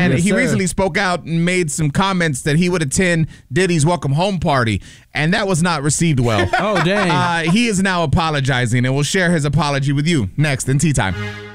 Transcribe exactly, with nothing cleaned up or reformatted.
And Yes, he sir. recently spoke out and made some comments that he would attend Diddy's welcome home party, and that was not received well. Oh, dang. Uh, he is now apologizing, and we'll share his apology with you next in Tea Time.